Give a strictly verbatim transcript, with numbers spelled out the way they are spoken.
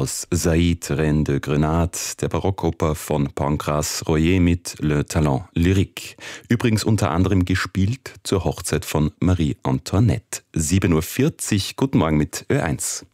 aus Said Reine de Grenade, der Barockoper von Pancras Royer mit Le Talent Lyrique. Übrigens unter anderem gespielt zur Hochzeit von Marie Antoinette. sieben Uhr vierzig, guten Morgen mit Ö eins.